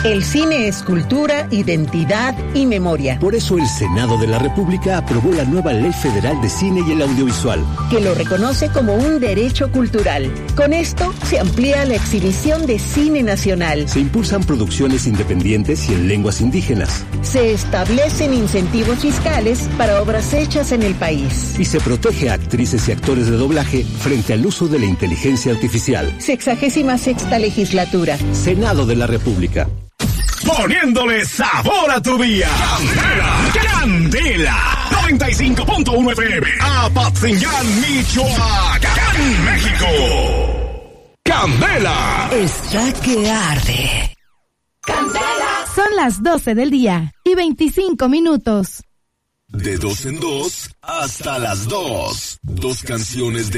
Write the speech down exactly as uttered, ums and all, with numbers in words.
El cine es cultura, identidad y memoria. Por eso el Senado de la República aprobó la nueva Ley Federal de Cine y el Audiovisual, que lo reconoce como un derecho cultural. Con esto se amplía la exhibición de cine nacional. Se impulsan producciones independientes y en lenguas indígenas. Se establecen incentivos fiscales para obras hechas en el país. Y se protege a actrices y actores de doblaje frente al uso de la inteligencia artificial. Sexagésima sexta legislatura. Senado de la República. Poniéndole sabor a tu día. Candela, Candela. noventa y cinco punto uno F M. Apatzingán, Michoacán, México. Candela. Está que arde. Candela. Son las doce del día y veinticinco minutos. De dos en dos hasta las dos. Dos canciones de